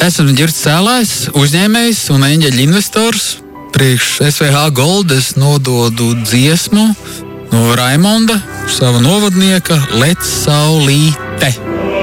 Esmu Ģirds Cēlājs, uzņēmējs un eņģeļa investors. Priekš SVH Gold es nododu dziesmu no Raimonda, sava novadnieka Lec Saulīte.